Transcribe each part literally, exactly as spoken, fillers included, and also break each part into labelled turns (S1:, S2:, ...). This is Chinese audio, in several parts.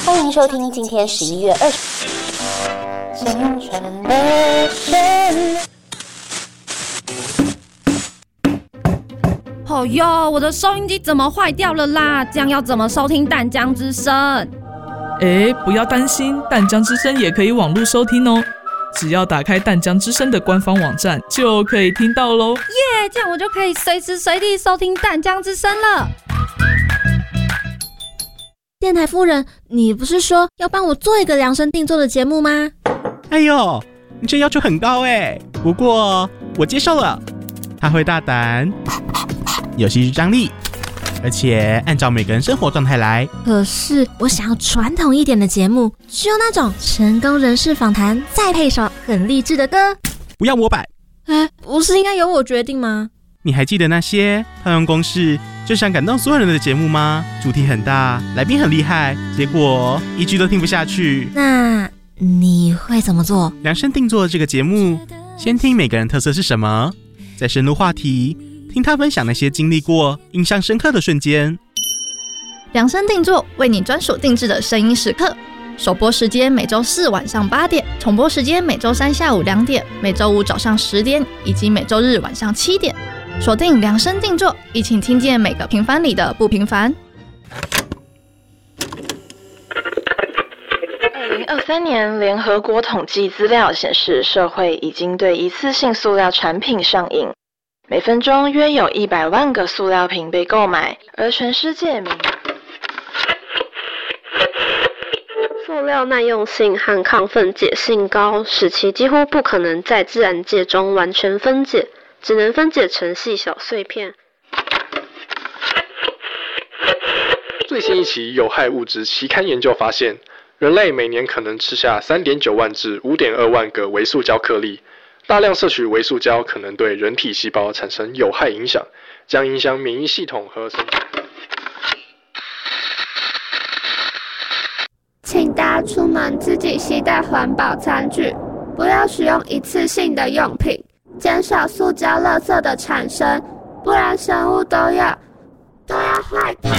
S1: 欢迎收听今天十一月二十青春的旋律。
S2: 哦哟，我的收音机怎么坏掉了啦？这样要怎么收听淡江之声？
S3: 哎，不要担心，淡江之声也可以网络收听哦。只要打开淡江之声的官方网站，就可以听到咯。
S2: 耶，这样我就可以随时随地收听淡江之声了。
S4: 电台夫人，你不是说要帮我做一个量身定做的节目吗？
S5: 哎呦，你这要求很高哎，不过我接受了。他会大胆，有戏剧张力，而且按照每个人生活状态来。
S4: 可是我想要传统一点的节目，只有那种成功人士访谈，再配首很励志的歌。
S5: 不要模板。
S4: 哎，不是应该由我决定吗？
S5: 你还记得那些套用公式就想感动所有人的节目吗？主题很大，来宾很厉害，结果一句都听不下去。
S4: 那你会怎么做？
S5: 量身定做的这个节目，先听每个人特色是什么，再深入话题，听他分享那些经历过、印象深刻的瞬间。
S6: 量身定做，为你专属定制的声音时刻。首播时间每周四晚上八点，重播时间每周三下午两点，每周五早上十点，以及每周日晚上七点。锁定量身定做，一起听见每个平凡里的不平凡。
S7: 二零二三年联合国统计资料显示，社会已经对一次性塑料产品上瘾，每分钟约有一百万个塑料瓶被购买，而全世界民
S8: 塑料耐用性和抗分解性高，使其几乎不可能在自然界中完全分解，只能分解成细小碎片。
S9: 最新一期有害物质期刊研究发现，人类每年可能吃下 三点九万至五点二万个微塑胶颗粒。大量摄取微塑胶可能对人体细胞产生有害影响，将影响免疫系统和生长。
S10: 请大家出门自己携带环保餐具，不要使用一次性的用品，减少塑胶垃圾的产生，不然生物都要都要坏掉。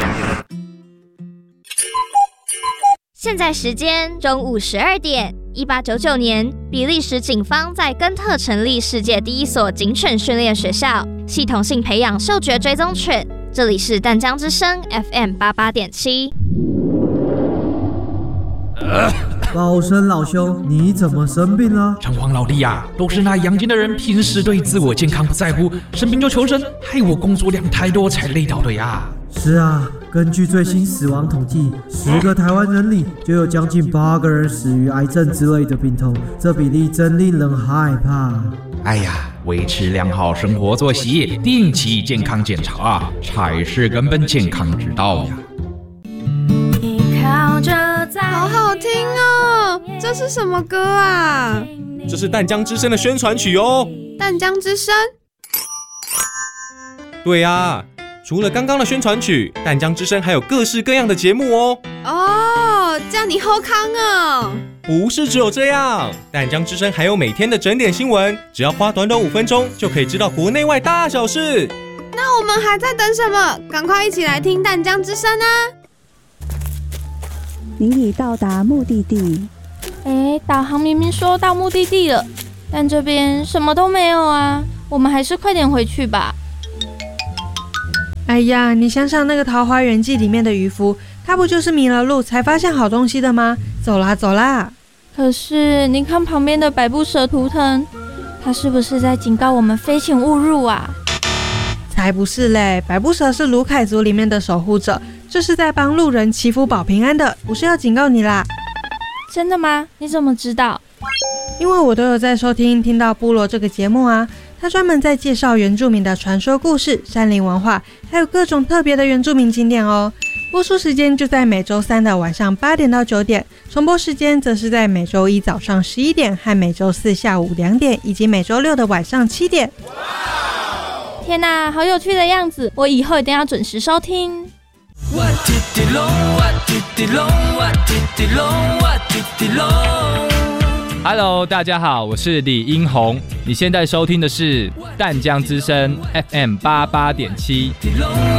S11: 现在时间中午十二点。一八九九年，比利时警方在根特成立世界第一所警犬训练学校，系统性培养嗅觉追踪犬。这里是淡江之声 F M 八八点七。
S12: 高升老兄，你怎么生病了？
S13: 城隍老弟啊，都是那阳间的人平时对自我健康不在乎，生病就求神，害我工作量太多才累倒的呀。
S12: 是啊，根据最新死亡统计，十个台湾人里就有将近八个人死于癌症之类的病痛，这比例真令人害怕。
S13: 哎呀，维持良好生活作息，定期健康检查才是根本健康之道呀。
S14: 好好听哦，这是什么歌啊？
S5: 这是淡江之声的宣传曲哦。
S14: 淡江之声？
S5: 对啊，除了刚刚的宣传曲，淡江之声还有各式各样的节目哦。
S14: 哦，这样你好康哦。
S5: 不是只有这样，淡江之声还有每天的整点新闻，只要花短短五分钟就可以知道国内外大小事。
S14: 那我们还在等什么？赶快一起来听淡江之声啊！
S15: 您已到达目的地。
S2: 哎，导航明明说到目的地了，但这边什么都没有啊，我们还是快点回去吧。
S16: 哎呀，你想想那个《桃花源记》里面的渔夫，他不就是迷了路才发现好东西的吗？走啦走啦！
S2: 可是你看旁边的百步蛇图腾，他是不是在警告我们非请勿入啊？
S16: 才不是嘞，百步蛇是卢凯族里面的守护者，这是在帮路人祈福保平安的，不是要警告你啦。
S2: 真的吗？你怎么知道？
S16: 因为我都有在收听听到部落这个节目啊，他专门在介绍原住民的传说故事、山林文化，还有各种特别的原住民景点哦。播出时间就在每周三的晚上八点到九点，重播时间则是在每周一早上十一点和每周四下午两点，以及每周六的晚上七点。
S2: 天哪，好有趣的样子！我以后一定要准时收听。
S17: Hello， 大家好，我是李英宏。你现在收听的是淡江之声 F M 八八点七。